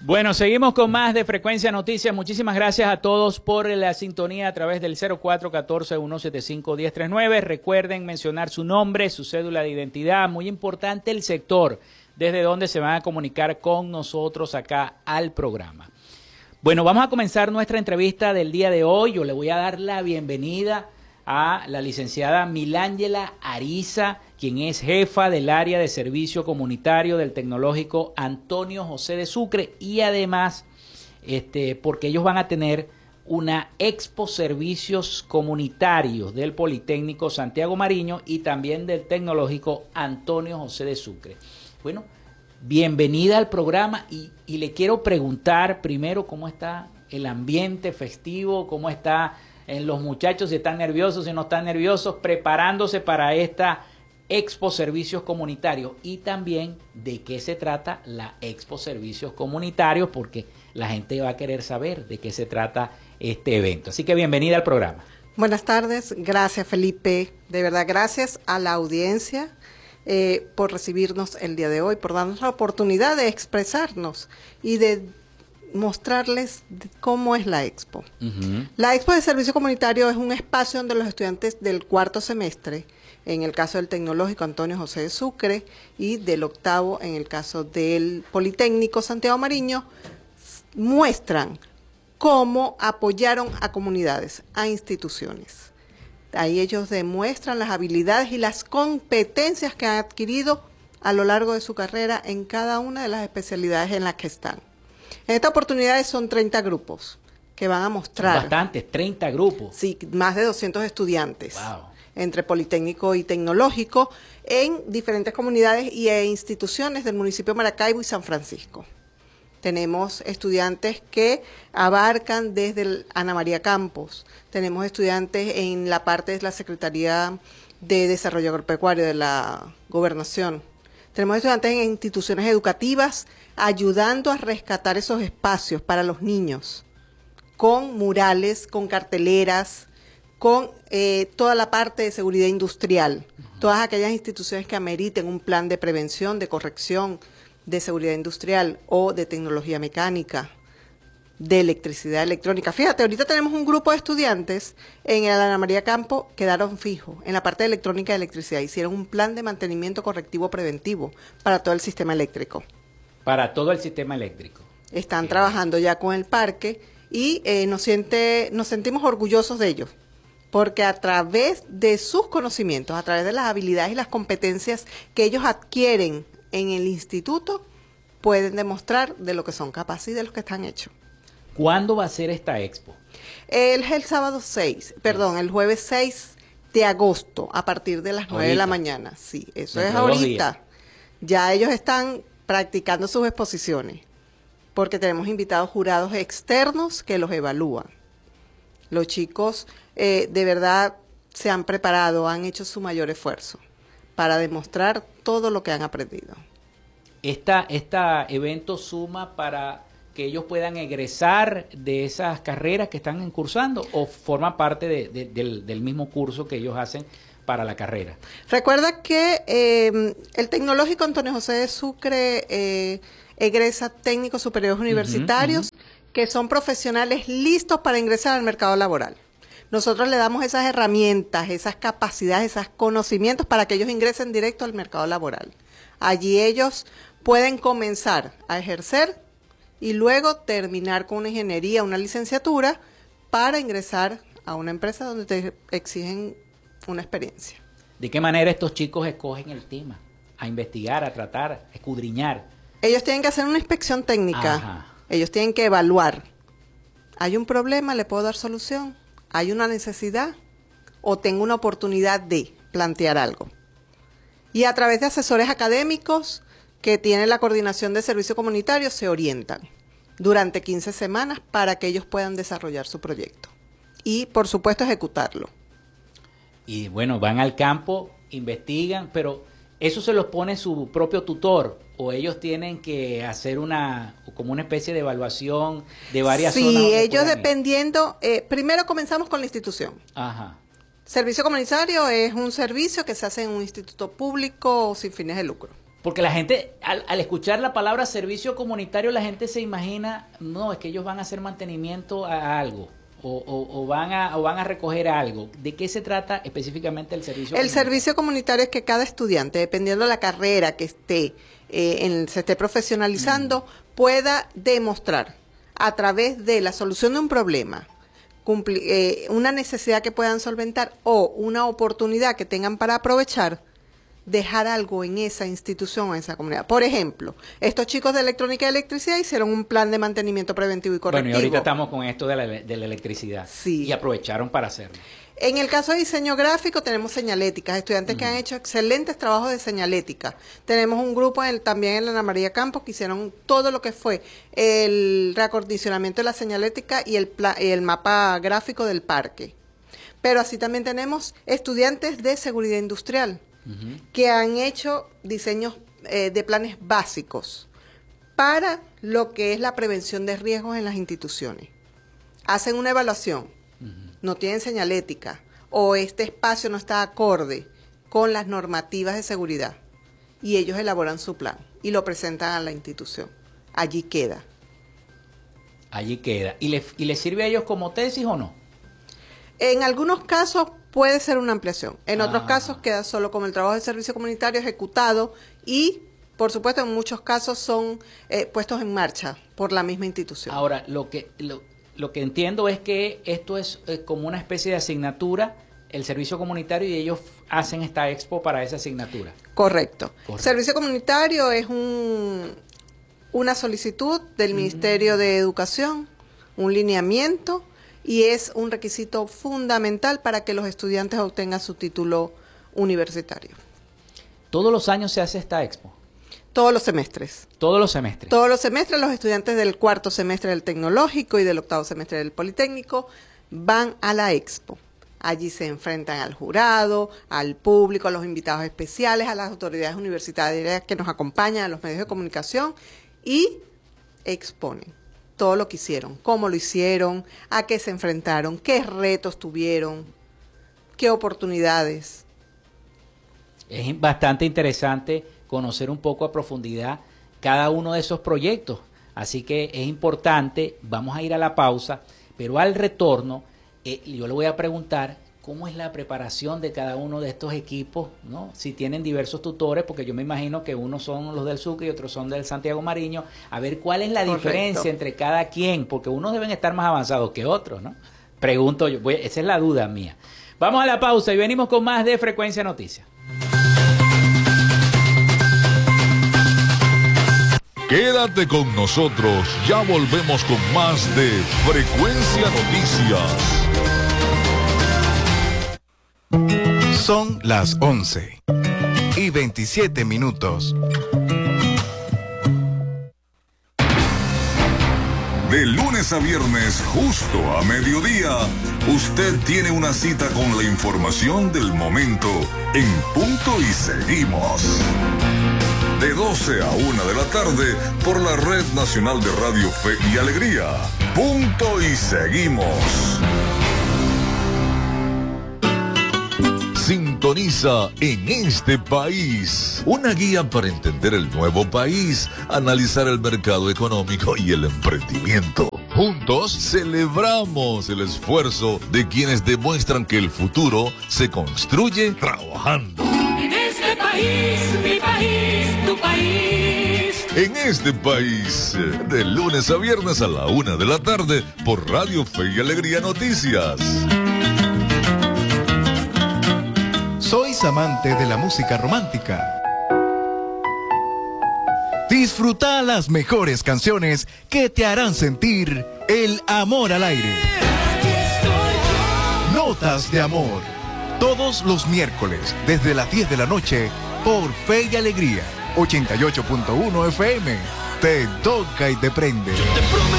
Bueno, seguimos con más de Frecuencia Noticias. Muchísimas gracias a todos por la sintonía a través del 0414-175-1039. Recuerden mencionar su nombre, su cédula de identidad. Muy importante el sector desde donde se van a comunicar con nosotros acá al programa. Bueno, vamos a comenzar nuestra entrevista del día de hoy. Yo le voy a dar la bienvenida a la licenciada Milángela Ariza, quien es jefa del área de servicio comunitario del Tecnológico Antonio José de Sucre, y además, porque ellos van a tener una expo servicios comunitarios del Politécnico Santiago Mariño y también del Tecnológico Antonio José de Sucre. Bueno, bienvenida al programa y le quiero preguntar primero cómo está el ambiente festivo, cómo está los muchachos, si están nerviosos, si no están nerviosos, preparándose para esta Expo Servicios Comunitarios, y también de qué se trata la Expo Servicios Comunitarios, porque la gente va a querer saber de qué se trata este evento. Así que bienvenida al programa. Buenas tardes, gracias Felipe, de verdad gracias a la audiencia por recibirnos el día de hoy, por darnos la oportunidad de expresarnos y de mostrarles cómo es la Expo. La Expo de Servicio Comunitario es un espacio donde los estudiantes del cuarto semestre, en el caso del Tecnológico Antonio José de Sucre, y del octavo en el caso del Politécnico Santiago Mariño, muestran cómo apoyaron a comunidades, a instituciones. Ahí ellos demuestran las habilidades y las competencias que han adquirido a lo largo de su carrera en cada una de las especialidades en las que están. En esta oportunidad son 30 grupos que van a mostrar. Bastantes, 30 grupos. Sí, más de 200 estudiantes. Wow. Entre Politécnico y Tecnológico, en diferentes comunidades y instituciones del municipio de Maracaibo y San Francisco. Tenemos estudiantes que abarcan desde el Ana María Campos, tenemos estudiantes en la parte de la Secretaría de Desarrollo Agropecuario de la Gobernación, tenemos estudiantes en instituciones educativas ayudando a rescatar esos espacios para los niños, con murales, con carteleras, con toda la parte de seguridad industrial, todas aquellas instituciones que ameriten un plan de prevención, de corrección, de seguridad industrial o de tecnología mecánica, de electricidad electrónica. Fíjate, ahorita tenemos un grupo de estudiantes en el Ana María Campo, quedaron fijos en la parte de electrónica y electricidad, hicieron un plan de mantenimiento correctivo preventivo para todo el sistema eléctrico. Para todo el sistema eléctrico. Están trabajando ya con el parque y nos sentimos orgullosos de ellos, porque a través de sus conocimientos, a través de las habilidades y las competencias que ellos adquieren en el instituto, pueden demostrar de lo que son capaces y de lo que están hechos. ¿Cuándo va a ser esta expo? El jueves 6 de agosto, a partir de las 9 de la mañana. Sí, eso es ahorita. Ya ellos están practicando sus exposiciones, porque tenemos invitados jurados externos que los evalúan. Los chicos de verdad se han preparado, han hecho su mayor esfuerzo para demostrar todo lo que han aprendido. Este evento suma para que ellos puedan egresar de esas carreras que están cursando, o forma parte del mismo curso que ellos hacen para la carrera. Recuerda que el Tecnológico Antonio José de Sucre egresa técnicos superiores universitarios que son profesionales listos para ingresar al mercado laboral. Nosotros le damos esas herramientas, esas capacidades, esos conocimientos para que ellos ingresen directo al mercado laboral. Allí ellos pueden comenzar a ejercer y luego terminar con una ingeniería, una licenciatura, para ingresar a una empresa donde te exigen una experiencia. ¿De qué manera estos chicos escogen el tema? A investigar, a tratar, a escudriñar. Ellos tienen que hacer una inspección técnica. Ajá. Ellos tienen que evaluar. ¿Hay un problema? ¿Le puedo dar solución? ¿Hay una necesidad? ¿O tengo una oportunidad de plantear algo? Y a través de asesores académicos que tienen la coordinación de servicio comunitario se orientan durante 15 semanas para que ellos puedan desarrollar su proyecto y, por supuesto, ejecutarlo. Y bueno, van al campo, investigan, pero ¿eso se los pone su propio tutor o ellos tienen que hacer como una especie de evaluación de varias zonas? Sí, ellos dependiendo, primero comenzamos con la institución. Ajá. Servicio comunitario es un servicio que se hace en un instituto público o sin fines de lucro. Porque la gente, al escuchar la palabra servicio comunitario, la gente se imagina, no, es que ellos van a hacer mantenimiento a algo. O van a recoger algo. ¿De qué se trata específicamente el servicio comunitario? El servicio comunitario es que cada estudiante, dependiendo de la carrera que esté se esté profesionalizando, pueda demostrar a través de la solución de un problema, una necesidad que puedan solventar o una oportunidad que tengan para aprovechar, dejar algo en esa institución o en esa comunidad. Por ejemplo, estos chicos de electrónica y electricidad hicieron un plan de mantenimiento preventivo y correctivo. Bueno, y ahorita estamos con esto de la electricidad. Sí. Y aprovecharon para hacerlo. En el caso de diseño gráfico tenemos señaléticas, estudiantes que han hecho excelentes trabajos de señalética. Tenemos un grupo también en la Ana María Campos que hicieron todo lo que fue el reacondicionamiento de la señalética y el mapa gráfico del parque. Pero así también tenemos estudiantes de seguridad industrial que han hecho diseños de planes básicos para lo que es la prevención de riesgos en las instituciones. Hacen una evaluación, no tienen señalética o este espacio no está acorde con las normativas de seguridad y ellos elaboran su plan y lo presentan a la institución. Allí queda. Allí queda. ¿Y le sirve a ellos como tesis o no? En algunos casos puede ser una ampliación. En otros casos queda solo como el trabajo de servicio comunitario ejecutado y, por supuesto, en muchos casos son puestos en marcha por la misma institución. Ahora, lo que entiendo es que esto es como una especie de asignatura, el servicio comunitario, y ellos hacen esta expo para esa asignatura. Correcto. Servicio comunitario es una solicitud del Ministerio de Educación, un lineamiento, y es un requisito fundamental para que los estudiantes obtengan su título universitario. ¿Todos los años se hace esta expo? Todos los semestres. ¿Todos los semestres? Todos los semestres los estudiantes del cuarto semestre del tecnológico y del octavo semestre del politécnico van a la expo. Allí se enfrentan al jurado, al público, a los invitados especiales, a las autoridades universitarias que nos acompañan, a los medios de comunicación y exponen todo lo que hicieron, cómo lo hicieron, a qué se enfrentaron, qué retos tuvieron, qué oportunidades. Es bastante interesante conocer un poco a profundidad cada uno de esos proyectos. Así que es importante, vamos a ir a la pausa, pero al retorno yo le voy a preguntar cómo es la preparación de cada uno de estos equipos, ¿no? Si tienen diversos tutores, porque yo me imagino que unos son los del Sucre y otros son del Santiago Mariño, a ver cuál es la diferencia entre cada quien, porque unos deben estar más avanzados que otros, ¿no? Pregunto yo, esa es la duda mía. Vamos a la pausa y venimos con más de Frecuencia Noticias. Quédate con nosotros, ya volvemos con más de Frecuencia Noticias. Son las 11:27. De lunes a viernes, justo a mediodía, usted tiene una cita con la información del momento en Punto y Seguimos. De 12 a 1 de la tarde por la Red Nacional de Radio Fe y Alegría. Punto y Seguimos. Sintoniza En Este País, una guía para entender el nuevo país, analizar el mercado económico y el emprendimiento. Juntos celebramos el esfuerzo de quienes demuestran que el futuro se construye trabajando. En este país, mi país, tu país. En este país, de lunes a viernes a la 1 de la tarde por Radio Fe y Alegría Noticias. ¿Sois amante de la música romántica? Disfruta las mejores canciones que te harán sentir el amor al aire. Notas de amor. Todos los miércoles, desde las 10 de la noche, por Fe y Alegría, 88.1 FM. Te toca y te prende.